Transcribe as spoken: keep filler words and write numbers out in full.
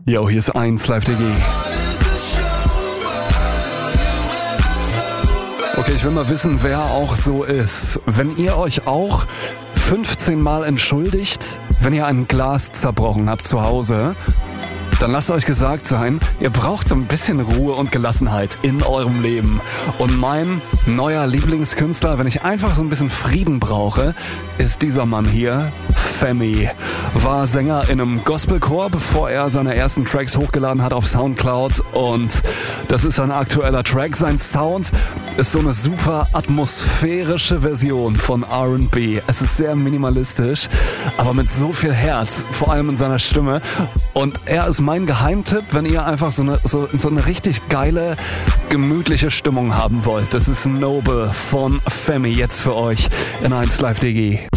Yo, hier ist eins Live D G. Okay, ich will mal wissen, wer auch so ist. Wenn ihr euch auch fünfzehn Mal entschuldigt, wenn ihr ein Glas zerbrochen habt zu Hause, dann lasst euch gesagt sein, ihr braucht so ein bisschen Ruhe und Gelassenheit in eurem Leben. Und mein neuer Lieblingskünstler, wenn ich einfach so ein bisschen Frieden brauche, ist dieser Mann hier, Femi. War Sänger in einem Gospelchor, bevor er seine ersten Tracks hochgeladen hat auf Soundcloud. Und das ist sein aktueller Track. Sein Sound ist so eine super atmosphärische Version von R and B. Es ist sehr minimalistisch, aber mit so viel Herz, vor allem in seiner Stimme. Und er ist mein Geheimtipp, wenn ihr einfach so eine, so, so eine richtig geile, gemütliche Stimmung haben wollt. Das ist Noble von Femi jetzt für euch in eins Live D G.